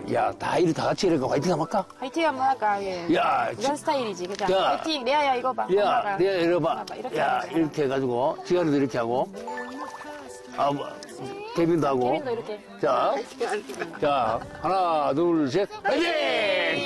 야, 다 이리 다 같이 이렇게 화이팅 한번 할까? 화이팅 한번 할까? 예. 야, 이런 스타일이지, 그죠? 야. 화이팅, 레아야, 이거 봐. 야, 엄마가. 내가 이러봐. 봐봐, 이렇게 야, 하는 거야. 이렇게 해가지고, 지간이도 이렇게 하고, 케빈도 하고. 케빈도 이렇게. 자, 하나, 둘, 셋, 화이팅!